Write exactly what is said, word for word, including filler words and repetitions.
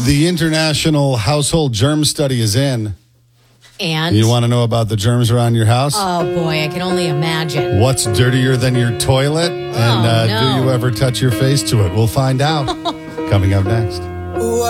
The International Household Germ Study is in. And? You want to know about the germs around your house? Oh, boy, I can only imagine. What's dirtier than your toilet? And Oh, uh, no. do you ever touch your face to it? We'll find out. Coming up next.